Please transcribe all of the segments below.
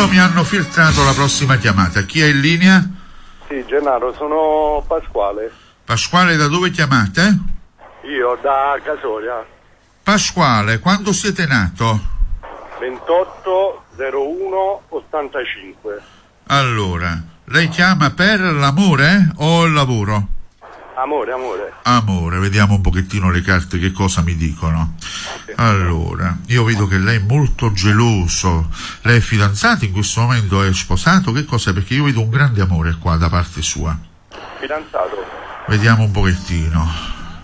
Pronto? Mi hanno filtrato la prossima chiamata. Chi è in linea? Sì, Gennaro, sono Pasquale. Pasquale, da dove chiamate? Io da Casoria. Pasquale, quando siete nato? 28/01/85. Allora, lei chiama per l'amore o il lavoro? Amore, amore. Amore, vediamo un pochettino le carte che cosa mi dicono. Allora, io vedo che lei è molto geloso. Lei è fidanzato in questo momento, è sposato? Che cos'è? Perché io vedo un grande amore qua da parte sua. Fidanzato. Vediamo un pochettino.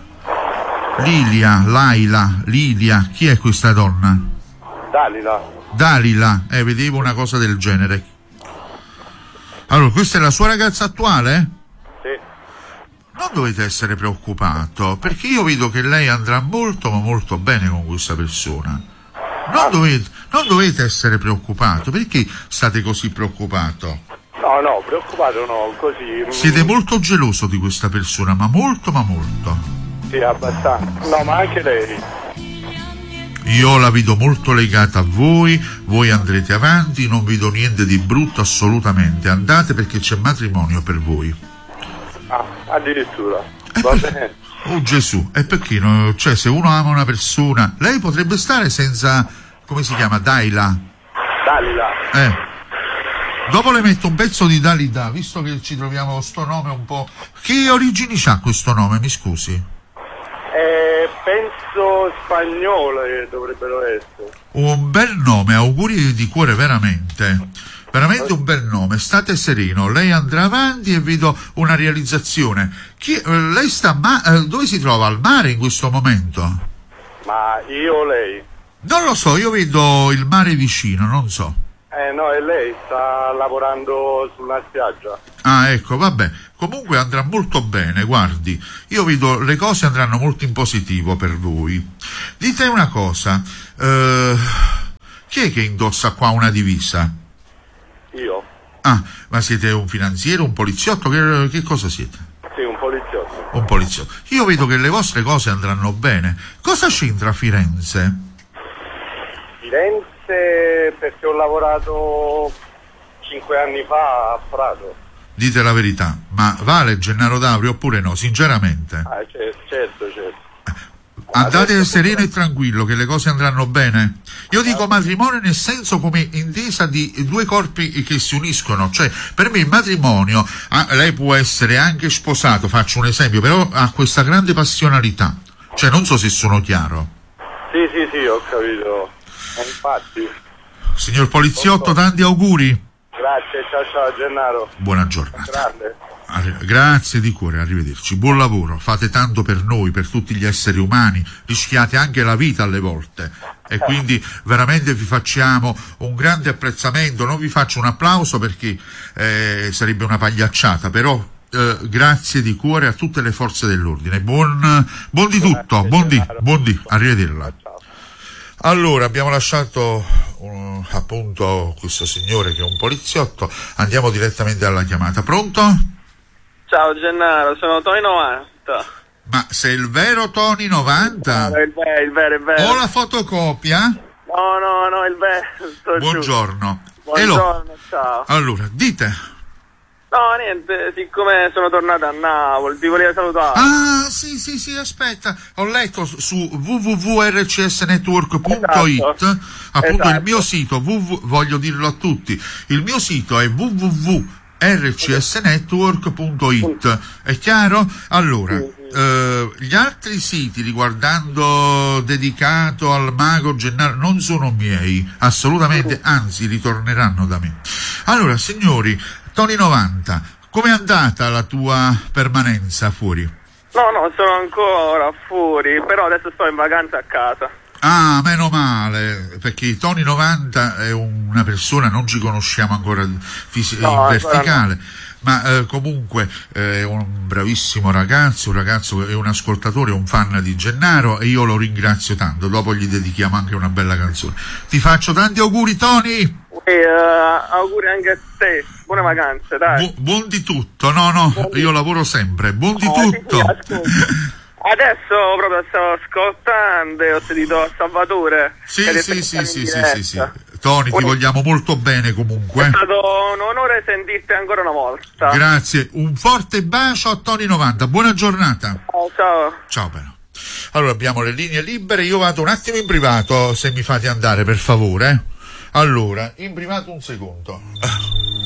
Lilia, chi è questa donna? Dalila, vedevo una cosa del genere. Allora, questa è la sua ragazza attuale? Sì. Non dovete essere preoccupato, perché io vedo che lei andrà molto ma molto bene con questa persona. Non dovete essere preoccupato. Perché state così preoccupato? No, preoccupato no, così. Siete molto geloso di questa persona, ma molto. Sì, abbastanza. No, ma anche lei. Io la vedo molto legata a voi andrete avanti, non vedo niente di brutto assolutamente. Andate, perché c'è matrimonio per voi. Ah, addirittura. Va bene. Oh Gesù, e perché no? Cioè, se uno ama una persona, lei potrebbe stare senza, come si chiama, Dalila. Dopo le metto un pezzo di Dalida, visto che ci troviamo con sto nome un po'. Che origini c'ha questo nome, mi scusi? Penso spagnole dovrebbero essere. Un bel nome, auguri di cuore, veramente un bel nome. State sereno, lei andrà avanti e vedo una realizzazione. Lei sta dove si trova? Al mare in questo momento? Ma io o lei? Non lo so, io vedo il mare vicino, non so. No, e lei sta lavorando sulla spiaggia. Ah, ecco, vabbè. Comunque andrà molto bene, guardi. Io vedo le cose andranno molto in positivo per voi. Dite una cosa, chi è che indossa qua una divisa? Io. Ah, ma siete un finanziere, un poliziotto? Che cosa siete? Sì, un poliziotto. Un poliziotto. Io vedo che le vostre cose andranno bene. Cosa c'entra Firenze? Perché ho lavorato 5 anni fa a Prato. Dite la verità, ma vale Gennaro D'Aurio oppure no, sinceramente? Certo. Andate sereno e tranquillo che le cose andranno bene. Io dico matrimonio nel senso come intesa di due corpi che si uniscono, cioè per me il matrimonio, lei può essere anche sposato, faccio un esempio, però ha questa grande passionalità, cioè non so se sono chiaro. Sì, ho capito. Infatti. Signor poliziotto, tanti auguri. Grazie, ciao Gennaro. Buona giornata. Grande. Grazie di cuore, arrivederci. Buon lavoro, fate tanto per noi, per tutti gli esseri umani, rischiate anche la vita alle volte e quindi veramente vi facciamo un grande apprezzamento. Non vi faccio un applauso perché sarebbe una pagliacciata, però grazie di cuore a tutte le forze dell'ordine. Buon di tutto, buon di, arrivederla. Allora, abbiamo lasciato appunto questo signore che è un poliziotto. Andiamo direttamente alla chiamata. Pronto? Ciao Gennaro, sono Tony 90. Ma sei il vero Tony 90? No, il vero. Ho la fotocopia? No, il vero. Buongiorno. Buongiorno, ciao. Allora, dite. No, niente, siccome sono tornato a Napoli, ti volevo salutare. Ah, sì, aspetta. Ho letto su www.rcsnetwork.it, appunto il mio sito, voglio dirlo a tutti, il mio sito è www.rcsnetwork.it, è chiaro? Allora, gli altri siti riguardando dedicato al mago Gennaro non sono miei, assolutamente, anzi ritorneranno da me. Allora, signori, Tony 90, com'è andata la tua permanenza fuori? No, sono ancora fuori, però adesso sto in vacanza a casa. Ah, meno male, perché Tony 90 è una persona, non ci conosciamo ancora in verticale, no. Ma comunque è un bravissimo ragazzo, è un ascoltatore, un fan di Gennaro, e io lo ringrazio tanto. Dopo gli dedichiamo anche una bella canzone. Ti faccio tanti auguri, Tony! Auguri anche a te, buone vacanze, dai. Buon di tutto, no, io lavoro sempre, buon di tutto. Adesso proprio stavo ascoltando e ho sentito Salvatore. Sì. Tony, ti vogliamo molto bene comunque. È stato un onore sentirti ancora una volta. Grazie, un forte bacio a Tony 90, buona giornata. Ciao. Ciao però. Allora abbiamo le linee libere, io vado un attimo in privato se mi fate andare per favore. Allora, in privato un secondo.